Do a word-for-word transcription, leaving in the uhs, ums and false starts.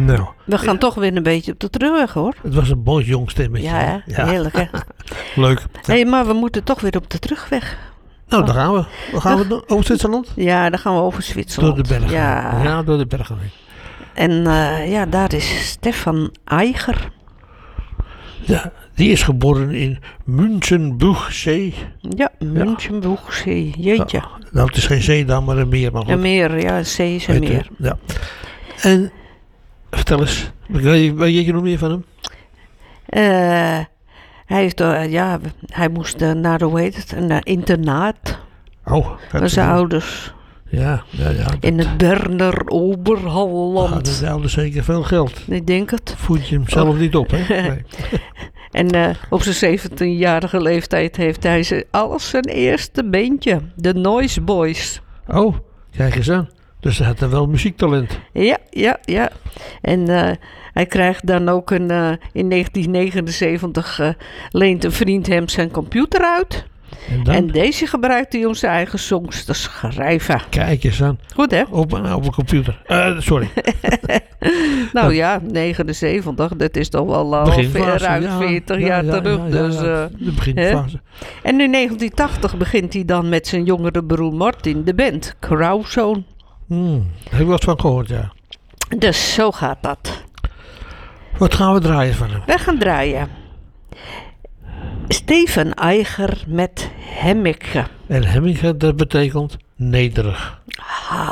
Nou. We gaan ja. toch weer een beetje op de terugweg, hoor. Het was een mooi jong stemmetje. Ja, ja. heerlijk, hè? Leuk. Hé, hey, maar we moeten toch weer op de terugweg. Nou, oh. daar gaan we. Dan gaan we over Zwitserland? Ja, dan gaan we over Zwitserland. Door de bergen. Ja, ja door de bergen. En uh, ja, daar is Stefan Eicher. Ja, die is geboren in München-Buchsee. Ja, München-Buchsee. Jeetje. Ja, nou, het is geen zee dan, maar een meer. Maar een meer, ja, een zee is een weet meer. U, ja. En, vertel eens, weet je nog meer van hem? Uh, hij, heeft, uh, ja, hij moest uh, naar, hoe heet het, een uh, internaat. Oh. Van zijn ouders. Ja, ja, ja. Dat... In het Berner Oberhalland. Dat hadden zeker veel geld. Ik denk het. Voed je hem zelf oh. niet op, hè? Nee. En uh, op zijn zeventienjarige leeftijd heeft hij zijn, alles zijn eerste bandje. De Noise Boys. Oh, kijk eens aan. Dus hij had dan wel muziektalent. Ja, ja, ja. En uh, hij krijgt dan ook een... Uh, in negentien negenenzeventig uh, leent een vriend hem zijn computer uit. En, en deze gebruikt hij om zijn eigen songs te schrijven. Kijk eens aan. Goed, hè? Op, op een computer. Uh, sorry. nou dat, ja, negenenzeventig. Dat is toch wel al ruim ja, veertig ja, jaar ja, terug. Ja, ja, dus, uh, de beginfase. Hè? En in negentien tachtig begint hij dan met zijn jongere broer Martin de band Crowzone. Hmm, heb ik wat van gehoord, ja. Dus zo gaat dat. Wat gaan we draaien van hem? We gaan draaien. Stefan Eicher met Hemmige. En Hemmige, dat betekent nederig. Ah.